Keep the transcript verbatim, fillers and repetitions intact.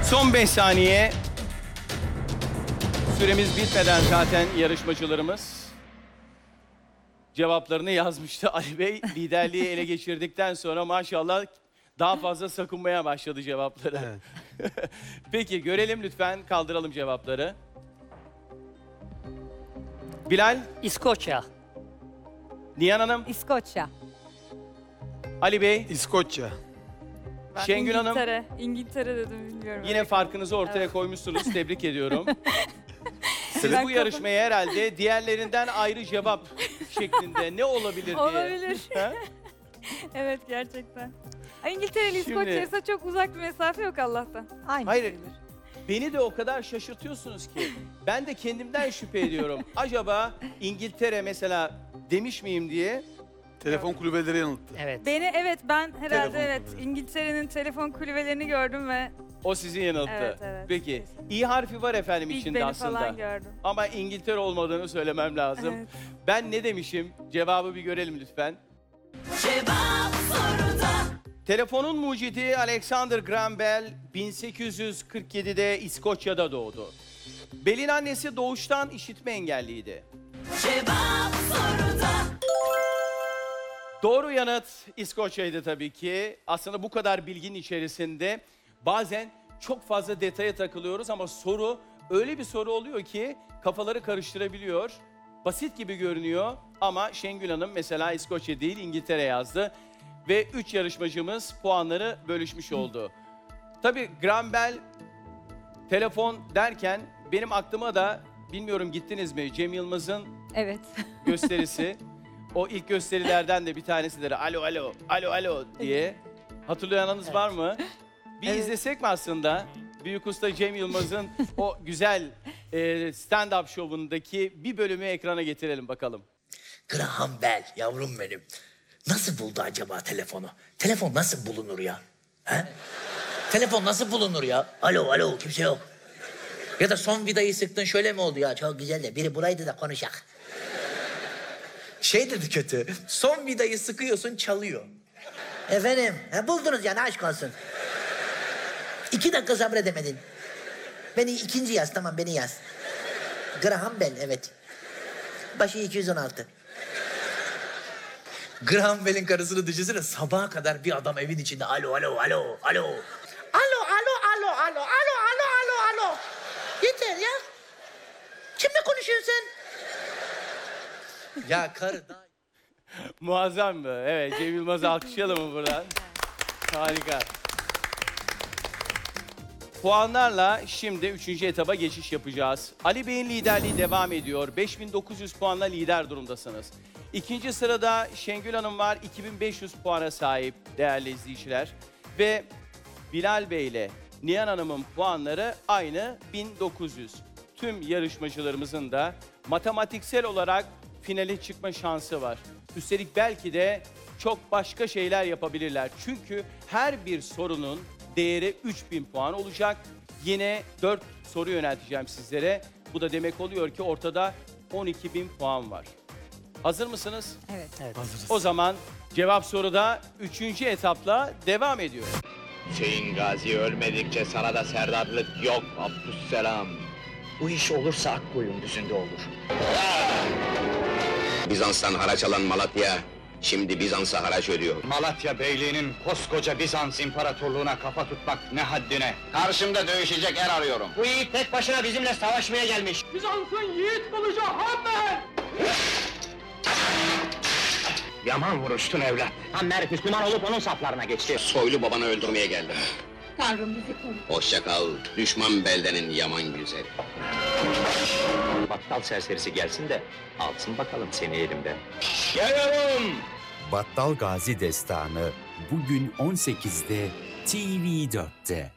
Son beş saniye. Süremiz bitmeden zaten yarışmacılarımız cevaplarını yazmıştı. Ali Bey liderliği ele geçirdikten sonra maşallah daha fazla sakınmaya başladı cevapları. Evet. Peki görelim lütfen, kaldıralım cevapları. Bilal, İskoçya. Nihan Hanım, İskoçya. Ali Bey, İskoçya. Ben Şengül Hanım. İngiltere. İngiltere dedim, bilmiyorum. Yine Öyle farkınızı ortaya Evet. koymuşsunuz. Tebrik ediyorum. Siz Ben bu yarışmayı herhalde diğerlerinden ayrı cevap şeklinde ne olabilir diye. Olabilir. Ha? Evet, gerçekten. Ay, İngiltere ile Şimdi- İskoçya ise çok uzak bir mesafe yok Allah'tan. Aynı Hayır. sayılır. Beni de o kadar şaşırtıyorsunuz ki. Ben de kendimden şüphe ediyorum. Acaba İngiltere mesela demiş miyim diye. Telefon kulübeleri yanılttı. Evet. Beni evet ben herhalde Telefon evet kulübeleri. İngiltere'nin telefon kulübelerini gördüm ve O sizi yanılttı. Evet, evet, Peki. kesin. İ harfi var efendim Big içinde Ben'i aslında. falan gördüm. Ama İngiltere olmadığını söylemem lazım. Evet. Ben ne demişim? Cevabı bir görelim lütfen. Telefonun mucidi Alexander Graham Bell bin sekiz yüz kırk yedi'de İskoçya'da doğdu. Bell'in annesi doğuştan işitme engelliydi. Doğru yanıt İskoçya'ydı tabii ki. Aslında bu kadar bilginin içerisinde bazen çok fazla detaya takılıyoruz ama soru öyle bir soru oluyor ki kafaları karıştırabiliyor. Basit gibi görünüyor ama Şengül Hanım mesela İskoçya değil İngiltere yazdı. Ve üç yarışmacımız puanları bölüşmüş oldu. Tabii Graham Bell telefon derken benim aklıma da bilmiyorum gittiniz mi Cem Yılmaz'ın Evet. gösterisi. O ilk gösterilerden de bir tanesidir. Alo alo, alo alo diye. Hatırlayanınız var mı? Bir Evet. izlesek mi aslında? Büyük Usta Cem Yılmaz'ın o güzel e, stand-up şovundaki bir bölümü ekrana getirelim bakalım. Graham Bell yavrum benim. Nasıl buldu acaba telefonu? Telefon nasıl bulunur ya? He? Telefon nasıl bulunur ya? Alo alo kimse yok. Ya da son vidayı sıktın şöyle mi oldu ya? Çok güzel de biri buraydı da konuşak. Şey dedi kötü. Son vidayı sıkıyorsun çalıyor. Efendim he, buldunuz yani aşk olsun. İki dakika sabredemedin. Beni ikinci yaz tamam beni yaz. Graham Bell evet. Başı iki yüz on altı. Graham Bell'in karısını düşünsene sabaha kadar bir adam evin içinde alo alo alo alo. Alo alo alo alo alo alo alo alo. Yeter ya. Kimle konuşuyorsun sen? Ya karı da... Muazzam mı? Evet, Cem Yılmaz'ı alkışlayalım mı buradan? Harika. Puanlarla şimdi üçüncü etaba geçiş yapacağız. Ali Bey'in liderliği devam ediyor. beş bin dokuz yüz puanla lider durumdasınız. İkinci sırada Şengül Hanım var. iki bin beş yüz puana sahip değerli izleyiciler. Ve Bilal Bey ile Nihan Hanım'ın puanları aynı bin dokuz yüz. Tüm yarışmacılarımızın da matematiksel olarak finale çıkma şansı var. Üstelik belki de çok başka şeyler yapabilirler. Çünkü her bir sorunun değeri üç bin puan olacak. Yine dört soru yönelteceğim sizlere. Bu da demek oluyor ki ortada on iki bin puan var. Hazır mısınız? Evet. Evet. Hazırız. O zaman cevap soruda üçüncü etapla devam ediyor. Hüseyin Gazi ölmedikçe sana da serdarlık yok Abdüsselam. Bu iş olursa Akkoyun düzünde olur. Bizans'tan haraç alan Malatya, şimdi Bizans'a haraç ödüyor. Malatya Beyliği'nin koskoca Bizans İmparatorluğu'na kafa tutmak ne haddine? Karşımda dövüşecek er arıyorum. Bu yiğit tek başına bizimle savaşmaya gelmiş. Yaman vuruştun evlat. Hammer Müslüman olup onun saflarına geçti. Soylu babanı öldürmeye geldim. Tanrım bizi koru. Hoşça kal, düşman beldenin yaman güzeli. Battal serserisi gelsin de alsın bakalım seni elimden. Geliyorum! Battal Gazi Destanı bugün on sekizde T V dörtte.